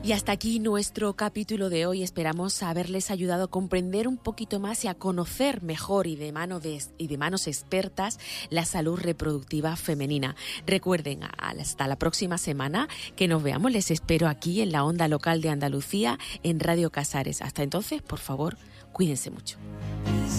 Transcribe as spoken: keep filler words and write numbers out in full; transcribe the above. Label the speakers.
Speaker 1: Y hasta aquí nuestro capítulo de hoy. Esperamos haberles ayudado a comprender un poquito más y a conocer mejor y de, mano de, y de manos expertas la salud reproductiva femenina. Recuerden, hasta la próxima semana que nos veamos. Les espero aquí en la onda local de Andalucía, en Radio Casares. Hasta entonces, por favor, cuídense mucho.